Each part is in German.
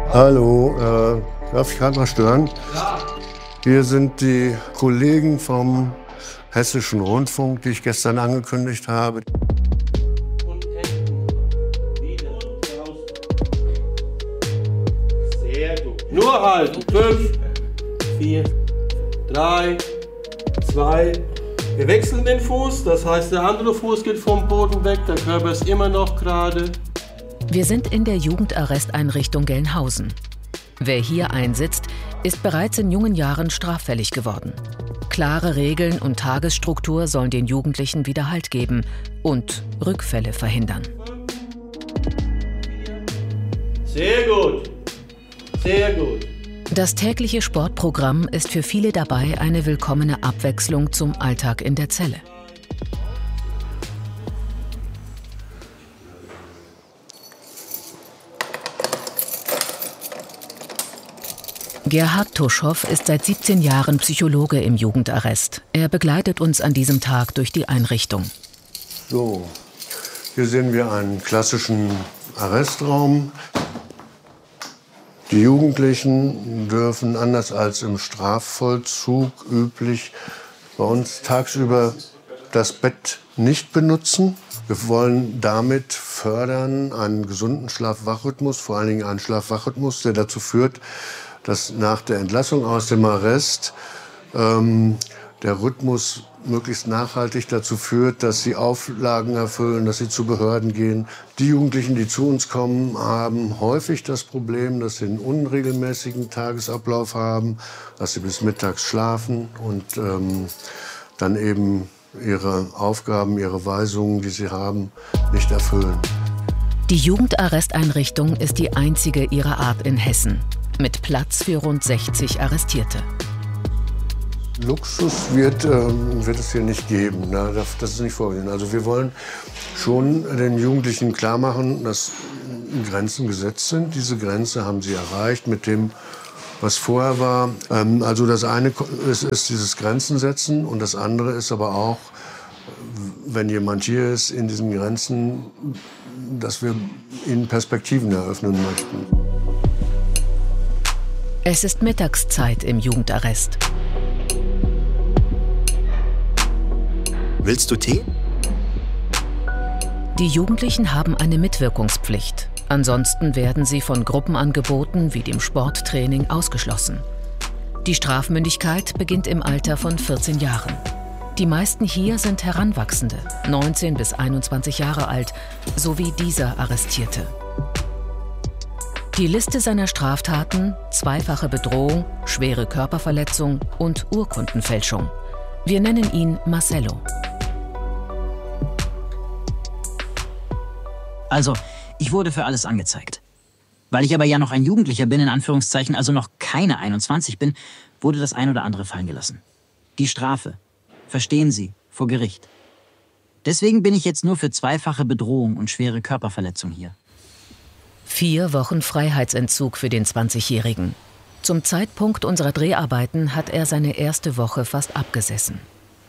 Hallo, darf ich gerade mal stören? Hier sind die Kollegen vom Hessischen Rundfunk, die ich gestern angekündigt habe. Sehr gut. Nur halten. 5, 4, 3, 2. Wir wechseln den Fuß, das heißt, der andere Fuß geht vom Boden weg, der Körper ist immer noch gerade. Wir sind in der Jugendarresteinrichtung Gelnhausen. Wer hier einsitzt, ist bereits in jungen Jahren straffällig geworden. Klare Regeln und Tagesstruktur sollen den Jugendlichen wieder Halt geben und Rückfälle verhindern. Sehr gut. Sehr gut. Das tägliche Sportprogramm ist für viele dabei eine willkommene Abwechslung zum Alltag in der Zelle. Gerhard Tuschow ist seit 17 Jahren Psychologe im Jugendarrest. Er begleitet uns an diesem Tag durch die Einrichtung. So, hier sehen wir einen klassischen Arrestraum. Die Jugendlichen dürfen, anders als im Strafvollzug üblich, bei uns tagsüber das Bett nicht benutzen. Wir wollen damit fördern einen gesunden Schlaf-Wach-Rhythmus, vor allen Dingen einen Schlaf-Wach-Rhythmus, der dazu führt, dass nach der Entlassung aus dem Arrest der Rhythmus möglichst nachhaltig dazu führt, dass sie Auflagen erfüllen, dass sie zu Behörden gehen. Die Jugendlichen, die zu uns kommen, haben häufig das Problem, dass sie einen unregelmäßigen Tagesablauf haben, dass sie bis mittags schlafen und dann eben ihre Aufgaben, ihre Weisungen, die sie haben, nicht erfüllen. Die Jugendarresteinrichtung ist die einzige ihrer Art in Hessen, mit Platz für rund 60 Arrestierte. Luxus wird es hier nicht geben, na, das ist nicht vorgesehen. Also wir wollen schon den Jugendlichen klar machen, dass Grenzen gesetzt sind. Diese Grenze haben sie erreicht mit dem, was vorher war. Also das eine ist dieses Grenzen setzen und das andere ist aber auch, wenn jemand hier ist in diesen Grenzen, dass wir ihnen Perspektiven eröffnen möchten. Es ist Mittagszeit im Jugendarrest. Willst du Tee? Die Jugendlichen haben eine Mitwirkungspflicht. Ansonsten werden sie von Gruppenangeboten wie dem Sporttraining ausgeschlossen. Die Strafmündigkeit beginnt im Alter von 14 Jahren. Die meisten hier sind Heranwachsende, 19 bis 21 Jahre alt, sowie dieser Arrestierte. Die Liste seiner Straftaten: zweifache Bedrohung, schwere Körperverletzung und Urkundenfälschung. Wir nennen ihn Marcello. Also, ich wurde für alles angezeigt. Weil ich aber ja noch ein Jugendlicher bin, in Anführungszeichen, also noch keine 21 bin, wurde das ein oder andere fallen gelassen. Die Strafe. Verstehen Sie, vor Gericht. Deswegen bin ich jetzt nur für zweifache Bedrohung und schwere Körperverletzung hier. 4 Wochen Freiheitsentzug für den 20-Jährigen. Zum Zeitpunkt unserer Dreharbeiten hat er seine erste Woche fast abgesessen.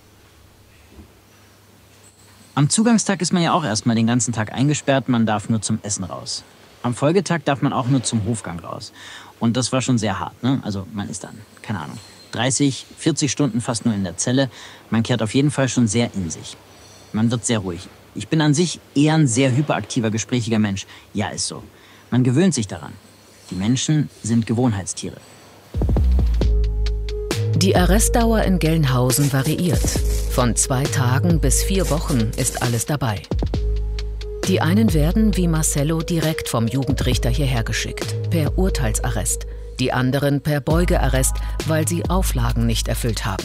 Am Zugangstag ist man ja auch erstmal den ganzen Tag eingesperrt, man darf nur zum Essen raus. Am Folgetag darf man auch nur zum Hofgang raus. Und das war schon sehr hart, ne? Also man ist dann, keine Ahnung, 30, 40 Stunden fast nur in der Zelle. Man kehrt auf jeden Fall schon sehr in sich. Man wird sehr ruhig. Ich bin an sich eher ein sehr hyperaktiver, gesprächiger Mensch. Ja, ist so. Man gewöhnt sich daran. Die Menschen sind Gewohnheitstiere. Die Arrestdauer in Gelnhausen variiert. Von 2 Tagen bis 4 Wochen ist alles dabei. Die einen werden, wie Marcello, direkt vom Jugendrichter hierher geschickt, per Urteilsarrest. Die anderen per Beugearrest, weil sie Auflagen nicht erfüllt haben.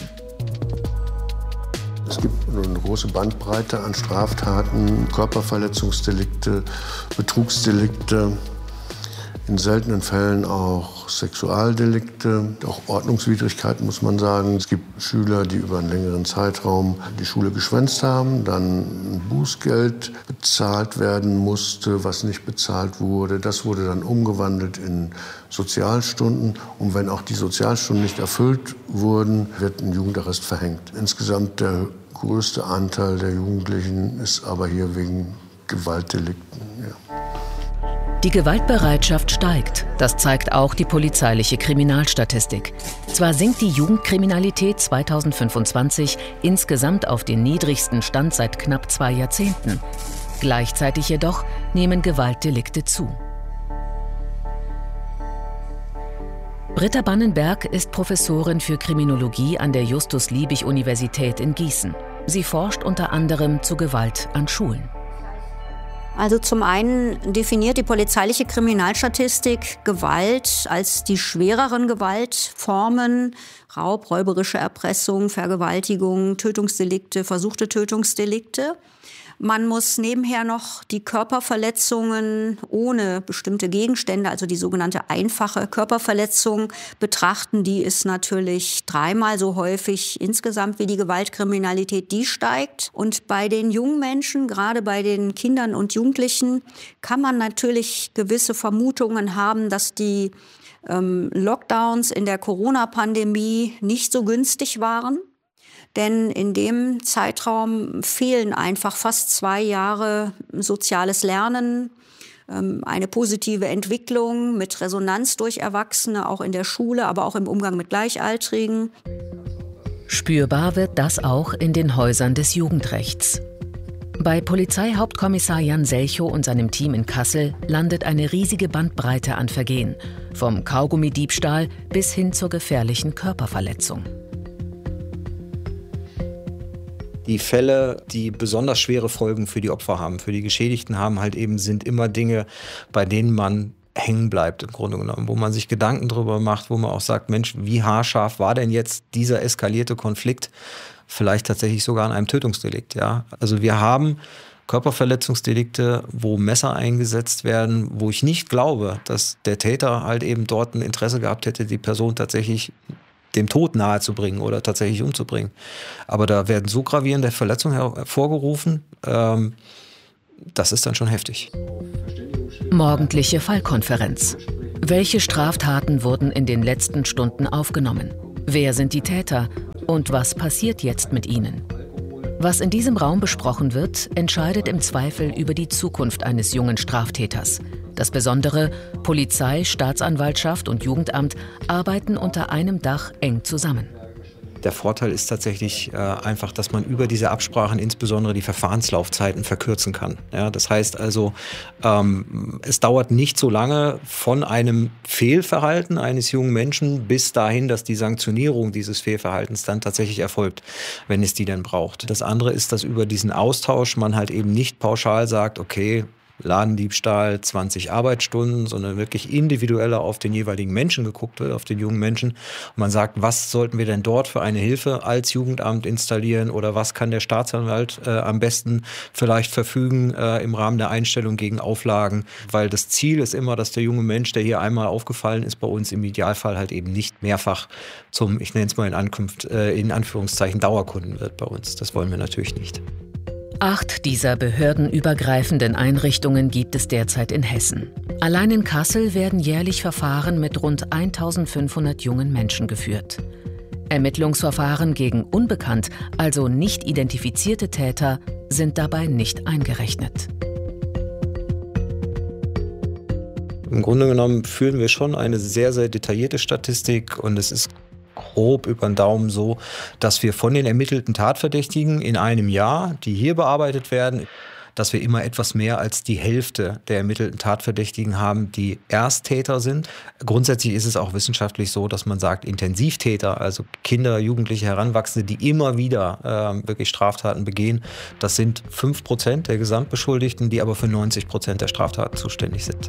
Es gibt eine große Bandbreite an Straftaten, Körperverletzungsdelikte, Betrugsdelikte, in seltenen Fällen auch Sexualdelikte, auch Ordnungswidrigkeiten, muss man sagen. Es gibt Schüler, die über einen längeren Zeitraum die Schule geschwänzt haben, dann ein Bußgeld bezahlt werden musste, was nicht bezahlt wurde. Das wurde dann umgewandelt in Sozialstunden. Und wenn auch die Sozialstunden nicht erfüllt wurden, wird ein Jugendarrest verhängt. Insgesamt der größte Anteil der Jugendlichen ist aber hier wegen Gewaltdelikten. Ja. Die Gewaltbereitschaft steigt. Das zeigt auch die polizeiliche Kriminalstatistik. Zwar sinkt die Jugendkriminalität 2025 insgesamt auf den niedrigsten Stand seit knapp 2 Jahrzehnten. Gleichzeitig jedoch nehmen Gewaltdelikte zu. Britta Bannenberg ist Professorin für Kriminologie an der Justus-Liebig-Universität in Gießen. Sie forscht unter anderem zu Gewalt an Schulen. Also zum einen definiert die polizeiliche Kriminalstatistik Gewalt als die schwereren Gewaltformen, Raub, räuberische Erpressung, Vergewaltigung, Tötungsdelikte, versuchte Tötungsdelikte. Man muss nebenher noch die Körperverletzungen ohne bestimmte Gegenstände, also die sogenannte einfache Körperverletzung, betrachten. Die ist natürlich 3-mal so häufig insgesamt wie die Gewaltkriminalität, die steigt. Und bei den jungen Menschen, gerade bei den Kindern und Jugendlichen, kann man natürlich gewisse Vermutungen haben, dass die Lockdowns in der Corona-Pandemie nicht so günstig waren. Denn in dem Zeitraum fehlen einfach fast 2 Jahre soziales Lernen, eine positive Entwicklung mit Resonanz durch Erwachsene, auch in der Schule, aber auch im Umgang mit Gleichaltrigen. Spürbar wird das auch in den Häusern des Jugendrechts. Bei Polizeihauptkommissar Jan Selchow und seinem Team in Kassel landet eine riesige Bandbreite an Vergehen, vom Kaugummidiebstahl bis hin zur gefährlichen Körperverletzung. Die Fälle, die besonders schwere Folgen für die Opfer haben, für die Geschädigten haben, halt eben sind immer Dinge, bei denen man hängen bleibt im Grunde genommen, wo man sich Gedanken drüber macht, wo man auch sagt, Mensch, wie haarscharf war denn jetzt dieser eskalierte Konflikt, vielleicht tatsächlich sogar an einem Tötungsdelikt, ja? Also wir haben Körperverletzungsdelikte, wo Messer eingesetzt werden, wo ich nicht glaube, dass der Täter halt eben dort ein Interesse gehabt hätte, die Person tatsächlich dem Tod nahezubringen oder tatsächlich umzubringen. Aber da werden so gravierende Verletzungen hervorgerufen, das ist dann schon heftig. Morgendliche Fallkonferenz. Welche Straftaten wurden in den letzten Stunden aufgenommen? Wer sind die Täter? Und was passiert jetzt mit ihnen? Was in diesem Raum besprochen wird, entscheidet im Zweifel über die Zukunft eines jungen Straftäters. Das Besondere: Polizei, Staatsanwaltschaft und Jugendamt arbeiten unter einem Dach eng zusammen. Der Vorteil ist tatsächlich einfach, dass man über diese Absprachen insbesondere die Verfahrenslaufzeiten verkürzen kann. Ja, das heißt also, es dauert nicht so lange von einem Fehlverhalten eines jungen Menschen bis dahin, dass die Sanktionierung dieses Fehlverhaltens dann tatsächlich erfolgt, wenn es die denn braucht. Das andere ist, dass über diesen Austausch man halt eben nicht pauschal sagt, okay, Ladendiebstahl, 20 Arbeitsstunden, sondern wirklich individueller auf den jeweiligen Menschen geguckt wird, auf den jungen Menschen. Und man sagt, was sollten wir denn dort für eine Hilfe als Jugendamt installieren oder was kann der Staatsanwalt am besten vielleicht verfügen im Rahmen der Einstellung gegen Auflagen. Weil das Ziel ist immer, dass der junge Mensch, der hier einmal aufgefallen ist, bei uns im Idealfall halt eben nicht mehrfach zum, ich nenne es mal in Anführungszeichen, Dauerkunden wird bei uns. Das wollen wir natürlich nicht. 8 dieser behördenübergreifenden Einrichtungen gibt es derzeit in Hessen. Allein in Kassel werden jährlich Verfahren mit rund 1500 jungen Menschen geführt. Ermittlungsverfahren gegen unbekannt, also nicht identifizierte Täter, sind dabei nicht eingerechnet. Im Grunde genommen führen wir schon eine sehr, sehr detaillierte Statistik und es ist grob über den Daumen so, dass wir von den ermittelten Tatverdächtigen in einem Jahr, die hier bearbeitet werden, dass wir immer etwas mehr als die Hälfte der ermittelten Tatverdächtigen haben, die Ersttäter sind. Grundsätzlich ist es auch wissenschaftlich so, dass man sagt, Intensivtäter, also Kinder, Jugendliche, Heranwachsende, die immer wieder wirklich Straftaten begehen, das sind 5% der Gesamtbeschuldigten, die aber für 90% der Straftaten zuständig sind.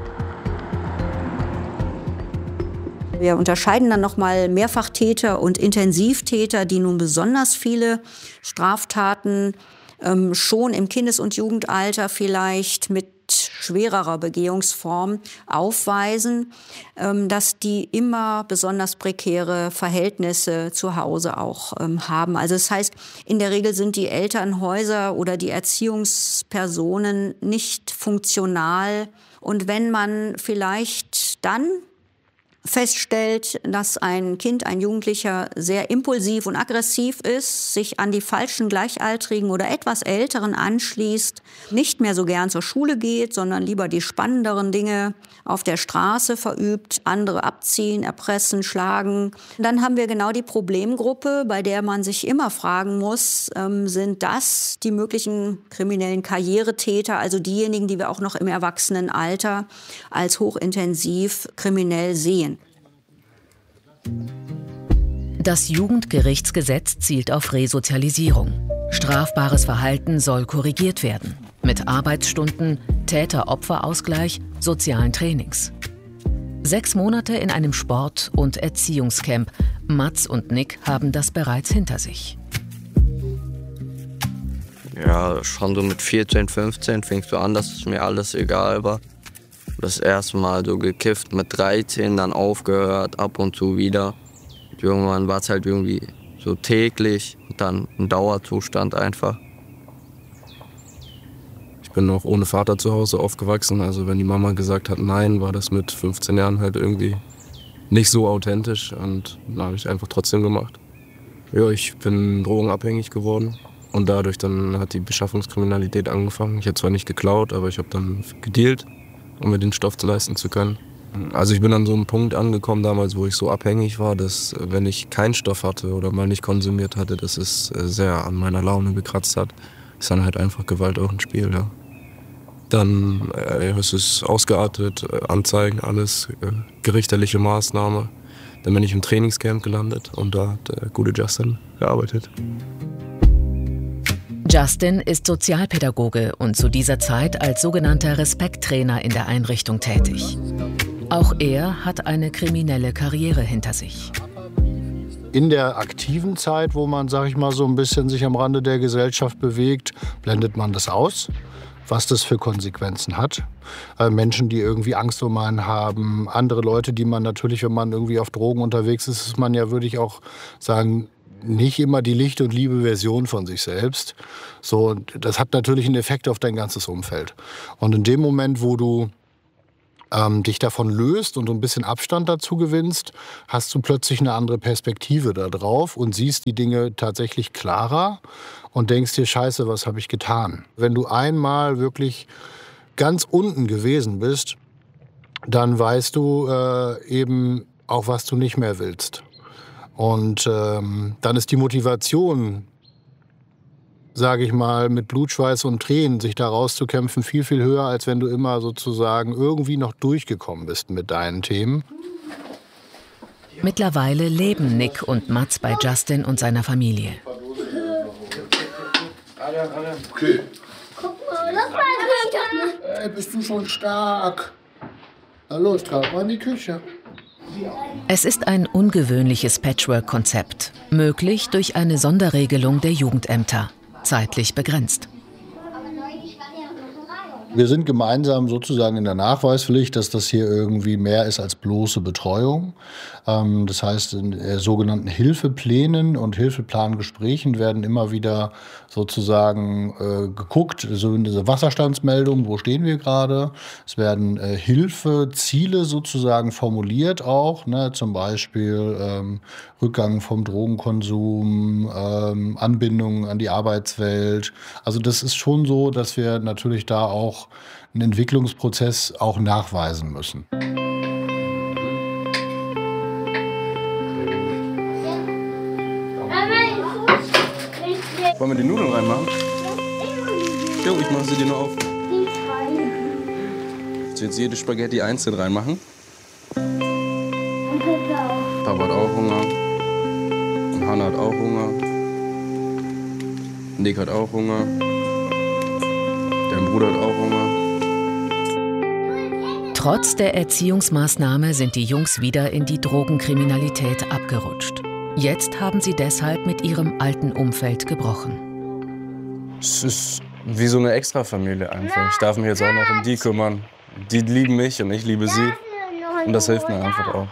Wir unterscheiden dann nochmal Mehrfachtäter und Intensivtäter, die nun besonders viele Straftaten schon im Kindes- und Jugendalter vielleicht mit schwererer Begehungsform aufweisen, dass die immer besonders prekäre Verhältnisse zu Hause auch haben. Also das heißt, in der Regel sind die Elternhäuser oder die Erziehungspersonen nicht funktional. Und wenn man vielleicht dann feststellt, dass ein Kind, ein Jugendlicher sehr impulsiv und aggressiv ist, sich an die falschen Gleichaltrigen oder etwas Älteren anschließt, nicht mehr so gern zur Schule geht, sondern lieber die spannenderen Dinge auf der Straße verübt, andere abziehen, erpressen, schlagen. Dann haben wir genau die Problemgruppe, bei der man sich immer fragen muss, sind das die möglichen kriminellen Karrieretäter, also diejenigen, die wir auch noch im Erwachsenenalter als hochintensiv kriminell sehen. Das Jugendgerichtsgesetz zielt auf Resozialisierung. Strafbares Verhalten soll korrigiert werden. Mit Arbeitsstunden, Täter-Opfer-Ausgleich, sozialen Trainings. 6 Monate in einem Sport- und Erziehungscamp. Mats und Nick haben das bereits hinter sich. Ja, schon so mit 14, 15 fingst du an, dass es mir alles egal war. Das erste Mal so gekifft, mit 13 dann aufgehört, ab und zu wieder. Und irgendwann war es halt irgendwie so täglich und dann ein Dauerzustand einfach. Ich bin noch ohne Vater zu Hause aufgewachsen, also wenn die Mama gesagt hat nein, war das mit 15 Jahren halt irgendwie nicht so authentisch und dann habe ich einfach trotzdem gemacht. Ja, ich bin drogenabhängig geworden und dadurch dann hat die Beschaffungskriminalität angefangen. Ich habe zwar nicht geklaut, aber ich habe dann gedealt, um mir den Stoff leisten zu können. Also ich bin an so einem Punkt angekommen damals, wo ich so abhängig war, dass wenn ich keinen Stoff hatte oder mal nicht konsumiert hatte, dass es sehr an meiner Laune gekratzt hat. Ist dann halt einfach Gewalt auch ein Spiel, ja. Dann ist es ausgeartet, Anzeigen, alles, gerichterliche Maßnahme. Dann bin ich im Trainingscamp gelandet und da hat der gute Justin gearbeitet. Justin ist Sozialpädagoge und zu dieser Zeit als sogenannter Respekttrainer in der Einrichtung tätig. Auch er hat eine kriminelle Karriere hinter sich. In der aktiven Zeit, wo man, sag ich mal, so ein bisschen sich am Rande der Gesellschaft bewegt, blendet man das aus, was das für Konsequenzen hat. Menschen, die irgendwie Angst um einen haben, andere Leute, die man natürlich, wenn man irgendwie auf Drogen unterwegs ist, ist man ja, würde ich auch sagen, nicht immer die Licht- und Liebe-Version von sich selbst. So, das hat natürlich einen Effekt auf dein ganzes Umfeld. Und in dem Moment, wo du dich davon löst und ein bisschen Abstand dazu gewinnst, hast du plötzlich eine andere Perspektive da drauf und siehst die Dinge tatsächlich klarer und denkst dir, Scheiße, was habe ich getan? Wenn du einmal wirklich ganz unten gewesen bist, dann weißt du eben auch, was du nicht mehr willst. Und dann ist die Motivation, sage ich mal, mit Blut, Schweiß und Tränen sich da rauszukämpfen, viel, viel höher, als wenn du immer sozusagen irgendwie noch durchgekommen bist mit deinen Themen. Mittlerweile leben Nick und Mats bei Justin und seiner Familie. Okay. Guck mal, bist du schon stark. Na los, trag mal in die Küche. Es ist ein ungewöhnliches Patchwork-Konzept, möglich durch eine Sonderregelung der Jugendämter, zeitlich begrenzt. Wir sind gemeinsam sozusagen in der Nachweispflicht, dass das hier irgendwie mehr ist als bloße Betreuung. Das heißt, in sogenannten Hilfeplänen und Hilfeplangesprächen werden immer wieder sozusagen geguckt, so in dieser Wasserstandsmeldung, wo stehen wir gerade. Es werden Hilfeziele sozusagen formuliert auch, ne? Zum Beispiel Rückgang vom Drogenkonsum, Anbindung an die Arbeitswelt. Also das ist schon so, dass wir natürlich da auch einen Entwicklungsprozess auch nachweisen müssen. Wollen wir die Nudeln reinmachen? Jo, ich mache sie dir nur auf. Ich will jetzt jede Spaghetti einzeln reinmachen. Papa hat auch Hunger. Und Hannah hat auch Hunger. Nick hat auch Hunger. Dein Bruder hat auch Hunger. Trotz der Erziehungsmaßnahme sind die Jungs wieder in die Drogenkriminalität abgerutscht. Jetzt haben sie deshalb mit ihrem alten Umfeld gebrochen. Es ist wie so eine Extrafamilie einfach. Ich darf mich jetzt auch noch um die kümmern. Die lieben mich und ich liebe sie. Und das hilft mir einfach auch.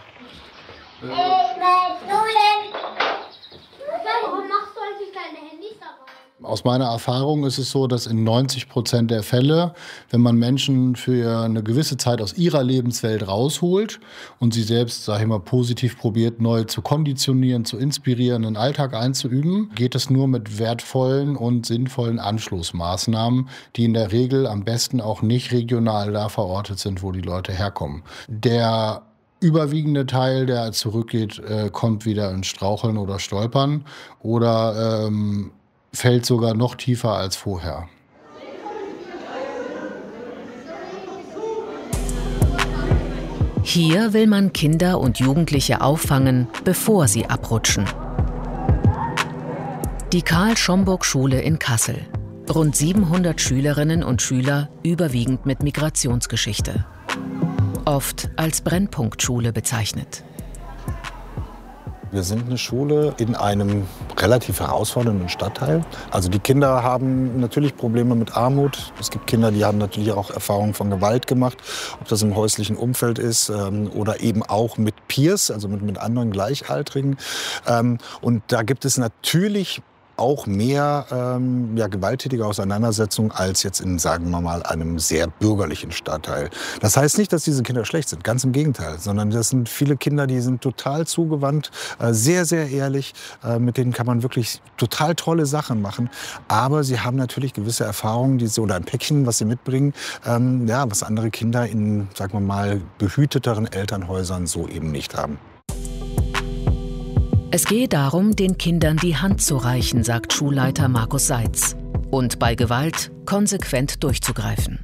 Warum machst du eigentlich deine Handys da rein? Aus meiner Erfahrung ist es so, dass in 90% der Fälle, wenn man Menschen für eine gewisse Zeit aus ihrer Lebenswelt rausholt und sie selbst, sage ich mal, positiv probiert, neu zu konditionieren, zu inspirieren, den Alltag einzuüben, geht es nur mit wertvollen und sinnvollen Anschlussmaßnahmen, die in der Regel am besten auch nicht regional da verortet sind, wo die Leute herkommen. Der überwiegende Teil, der zurückgeht, kommt wieder ins Straucheln oder Stolpern oder fällt sogar noch tiefer als vorher. Hier will man Kinder und Jugendliche auffangen, bevor sie abrutschen. Die Karl-Schomburg-Schule in Kassel. Rund 700 Schülerinnen und Schüler, überwiegend mit Migrationsgeschichte. Oft als Brennpunktschule bezeichnet. Wir sind eine Schule in einem relativ herausfordernden Stadtteil. Also die Kinder haben natürlich Probleme mit Armut. Es gibt Kinder, die haben natürlich auch Erfahrungen von Gewalt gemacht, ob das im häuslichen Umfeld ist oder eben auch mit Peers, also mit anderen Gleichaltrigen. Und da gibt es natürlich auch mehr gewalttätige Auseinandersetzungen als jetzt in, sagen wir mal, einem sehr bürgerlichen Stadtteil. Das heißt nicht, dass diese Kinder schlecht sind, ganz im Gegenteil, sondern das sind viele Kinder, die sind total zugewandt, sehr, sehr ehrlich, mit denen kann man wirklich total tolle Sachen machen, aber sie haben natürlich gewisse Erfahrungen, oder ein Päckchen, was sie mitbringen, was andere Kinder in, sagen wir mal, behüteteren Elternhäusern so eben nicht haben. Es gehe darum, den Kindern die Hand zu reichen, sagt Schulleiter Markus Seitz. Und bei Gewalt konsequent durchzugreifen.